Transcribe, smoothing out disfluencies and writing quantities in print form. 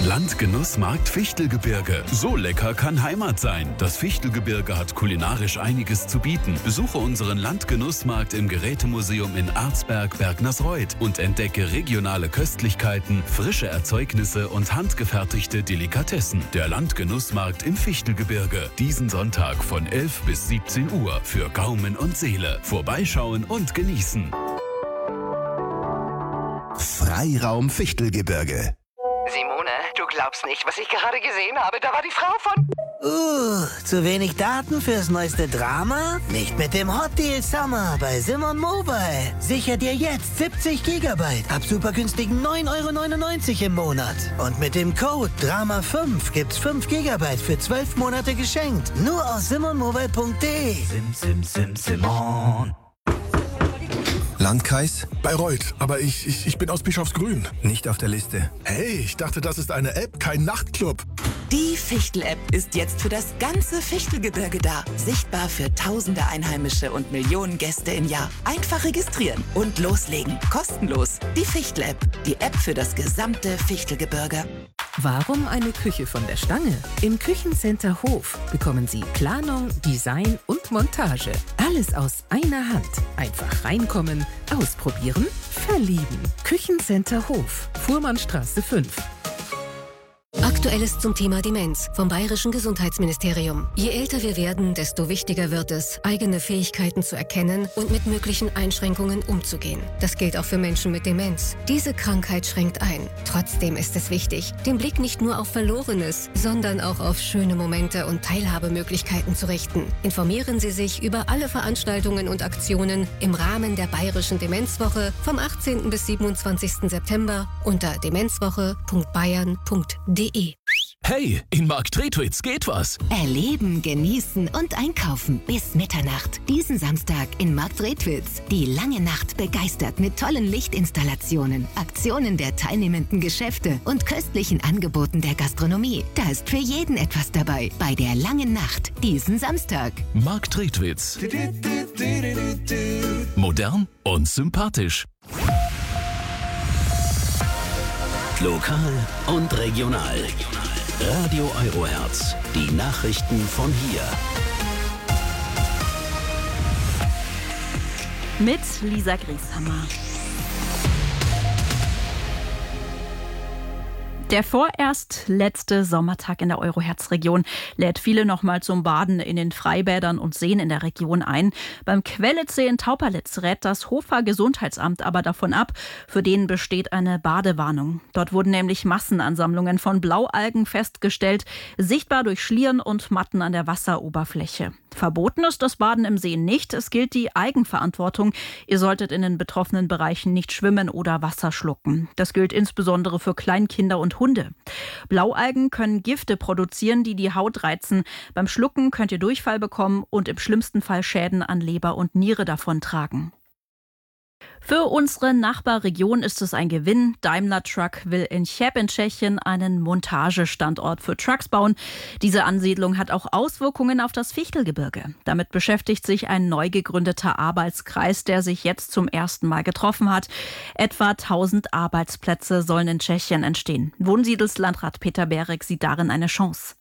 Landgenussmarkt Fichtelgebirge. So lecker kann Heimat sein. Das Fichtelgebirge hat kulinarisch einiges zu bieten. Besuche unseren Landgenussmarkt im Gerätemuseum in Arzberg, Bergnersreuth und entdecke regionale Köstlichkeiten, frische Erzeugnisse und handgefertigte Delikatessen. Der Landgenussmarkt im Fichtelgebirge. Diesen Sonntag von 11 bis 17 Uhr für Gaumen und Seele. Vorbeischauen und genießen. Freiraum Fichtelgebirge. Simone, du glaubst nicht, was ich gerade gesehen habe. Da war die Frau von... Zu wenig Daten fürs neueste Drama? Nicht mit dem Hot Deal Summer bei Simon Mobile. Sicher dir jetzt 70 Gigabyte ab super günstigen 9,99 € im Monat. Und mit dem Code DRAMA5 gibt's 5 Gigabyte für 12 Monate geschenkt. Nur aus simonmobile.de. Simon. Landkreis? Bayreuth, aber ich bin aus Bischofsgrün. Nicht auf der Liste. Hey, ich dachte, das ist eine App, kein Nachtclub. Die Fichtel-App ist jetzt für das ganze Fichtelgebirge da. Sichtbar für tausende Einheimische und Millionen Gäste im Jahr. Einfach registrieren und loslegen. Kostenlos. Die Fichtel-App. Die App für das gesamte Fichtelgebirge. Warum eine Küche von der Stange? Im Küchencenter Hof bekommen Sie Planung, Design und Montage. Alles aus einer Hand. Einfach reinkommen, ausprobieren, verlieben. Küchencenter Hof, Fuhrmannstraße 5. Aktuelles zum Thema Demenz vom Bayerischen Gesundheitsministerium. Je älter wir werden, desto wichtiger wird es, eigene Fähigkeiten zu erkennen und mit möglichen Einschränkungen umzugehen. Das gilt auch für Menschen mit Demenz. Diese Krankheit schränkt ein. Trotzdem ist es wichtig, den Blick nicht nur auf Verlorenes, sondern auch auf schöne Momente und Teilhabemöglichkeiten zu richten. Informieren Sie sich über alle Veranstaltungen und Aktionen im Rahmen der Bayerischen Demenzwoche vom 18. bis 27. September unter demenzwoche.bayern.de. Hey, in Marktredwitz geht was. Erleben, genießen und einkaufen bis Mitternacht. Diesen Samstag in Marktredwitz. Die lange Nacht begeistert mit tollen Lichtinstallationen, Aktionen der teilnehmenden Geschäfte und köstlichen Angeboten der Gastronomie. Da ist für jeden etwas dabei bei der langen Nacht diesen Samstag. Marktredwitz. Modern und sympathisch. Lokal und regional. Radio Eurohertz. Die Nachrichten von hier. Mit Lisa Grieshammer. Der vorerst letzte Sommertag in der Eurohertz-Region lädt viele nochmal zum Baden in den Freibädern und Seen in der Region ein. Beim Quelletsee in Taupalitz rät das Hofer Gesundheitsamt aber davon ab. Für den besteht eine Badewarnung. Dort wurden nämlich Massenansammlungen von Blaualgen festgestellt, sichtbar durch Schlieren und Matten an der Wasseroberfläche. Verboten ist das Baden im See nicht. Es gilt die Eigenverantwortung. Ihr solltet in den betroffenen Bereichen nicht schwimmen oder Wasser schlucken. Das gilt insbesondere für Kleinkinder und Hunde. Blaualgen können Gifte produzieren, die die Haut reizen. Beim Schlucken könnt ihr Durchfall bekommen und im schlimmsten Fall Schäden an Leber und Niere davontragen. Für unsere Nachbarregion ist es ein Gewinn. Daimler Truck will in Cheb in Tschechien einen Montagestandort für Trucks bauen. Diese Ansiedlung hat auch Auswirkungen auf das Fichtelgebirge. Damit beschäftigt sich ein neu gegründeter Arbeitskreis, der sich jetzt zum ersten Mal getroffen hat. Etwa 1000 Arbeitsplätze sollen in Tschechien entstehen. Wohnsiedelslandrat Peter Berek sieht darin eine Chance.